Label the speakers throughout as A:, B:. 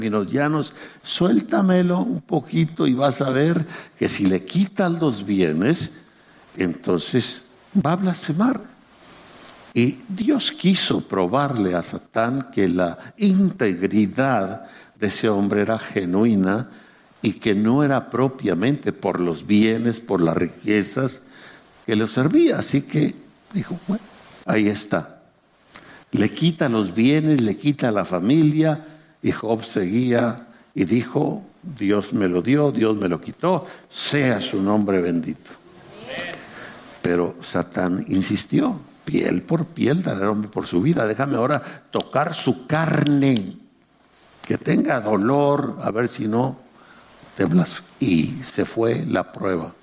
A: términos llanos, suéltamelo un poquito y vas a ver que si le quitas los bienes, entonces va a blasfemar. Y Dios quiso probarle a Satán que la integridad de ese hombre era genuina y que no era propiamente por los bienes, por las riquezas que lo servía. Así que dijo, bueno, ahí está. Le quita los bienes, le quita la familia, y Job seguía y dijo, Dios me lo dio, Dios me lo quitó, sea su nombre bendito. Pero Satán insistió, piel por piel dará el hombre por su vida, déjame ahora tocar su carne, que tenga dolor, a ver si no te blasfemo. Y se fue la prueba.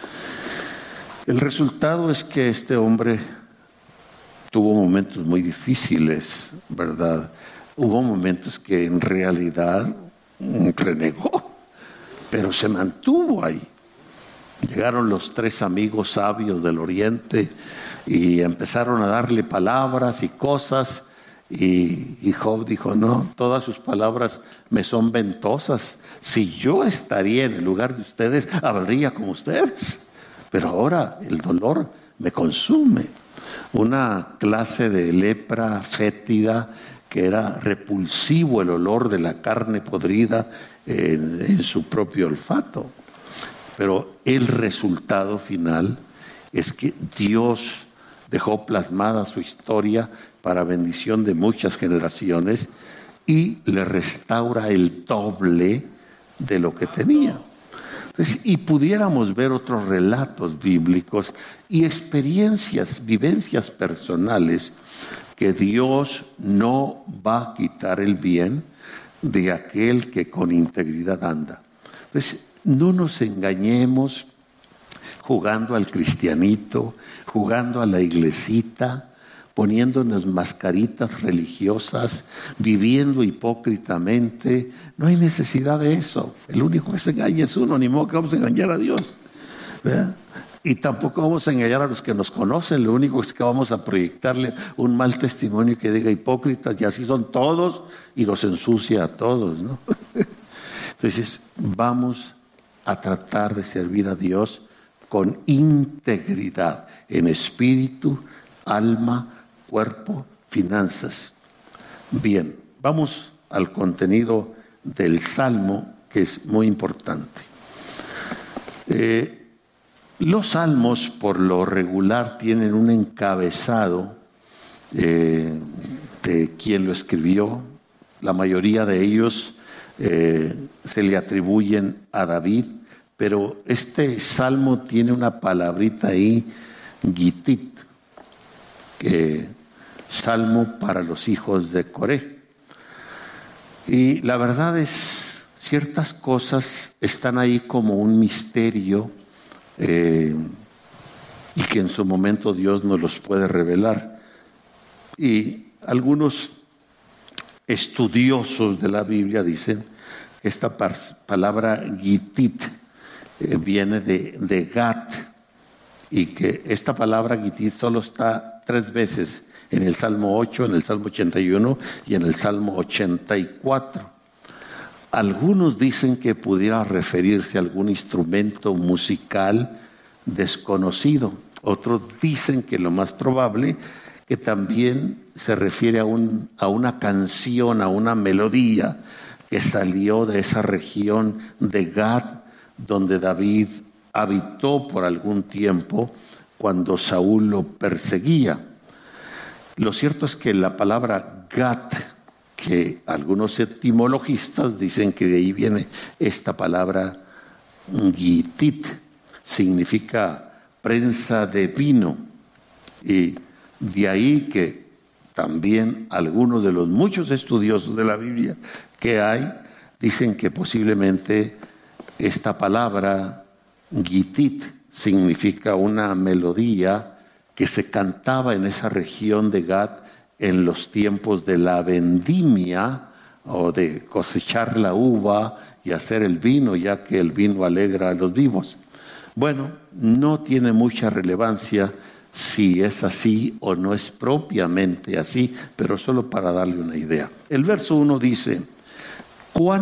A: El resultado es que este hombre tuvo momentos muy difíciles, ¿verdad? Hubo momentos que en realidad renegó, pero se mantuvo ahí. Llegaron los 3 amigos sabios del oriente y empezaron a darle palabras y cosas, y Job dijo, no, todas sus palabras me son ventosas. Si yo estaría en el lugar de ustedes, hablaría como ustedes, pero ahora el dolor me consume. Una clase de lepra fétida, que era repulsivo el olor de la carne podrida en su propio olfato. Pero el resultado final es que Dios dejó plasmada su historia para bendición de muchas generaciones y le restaura el doble de lo que tenía. Entonces, y pudiéramos ver otros relatos bíblicos y experiencias, vivencias personales, que Dios no va a quitar el bien de aquel que con integridad anda. Entonces, no nos engañemos jugando al cristianito, jugando a la iglesita, poniéndonos mascaritas religiosas, viviendo hipócritamente. No hay necesidad de eso. El único que se engaña es uno, ni modo que vamos a engañar a Dios, ¿verdad? Y tampoco vamos a engañar a los que nos conocen. Lo único es que vamos a proyectarle un mal testimonio que diga hipócritas, y así son todos, y los ensucia a todos, ¿no? Entonces vamos a tratar de servir a Dios con integridad en espíritu, alma, cuerpo, finanzas. Bien, vamos al contenido del Salmo, que es muy importante. Los salmos por lo regular tienen un encabezado de quien lo escribió. La mayoría de ellos se le atribuyen a David, pero este salmo tiene una palabrita ahí, gitit, que salmo para los hijos de Coré. Y la verdad es, ciertas cosas están ahí como un misterio, y que en su momento Dios nos los puede revelar. Y algunos estudiosos de la Biblia dicen que esta palabra gitit viene de Gat, y que esta palabra gitit solo está 3 veces en el Salmo 8, en el Salmo 81 y en el Salmo 84. Algunos dicen que pudiera referirse a algún instrumento musical desconocido. Otros dicen que lo más probable que también se refiere a una canción, a una melodía que salió de esa región de Gad, donde David habitó por algún tiempo cuando Saúl lo perseguía. Lo cierto es que la palabra Gad, que algunos etimologistas dicen que de ahí viene esta palabra gitit, significa prensa de vino, y de ahí que también algunos de los muchos estudiosos de la Biblia que hay dicen que posiblemente esta palabra gitit significa una melodía que se cantaba en esa región de Gad en los tiempos de la vendimia, o de cosechar la uva y hacer el vino, ya que el vino alegra a los vivos. Bueno, no tiene mucha relevancia si es así o no es propiamente así, pero solo para darle una idea. El verso 1 dice: cuán